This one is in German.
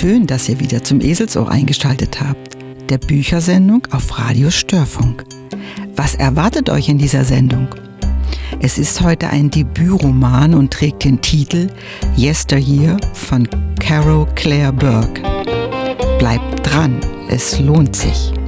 Schön, dass ihr wieder zum Eselsohr eingeschaltet habt, der Büchersendung auf Radio Störfunk. Was erwartet euch in dieser Sendung? Es ist heute ein Debütroman und trägt den Titel Yesteryear von Carol Claire Burke. Bleibt dran, es lohnt sich.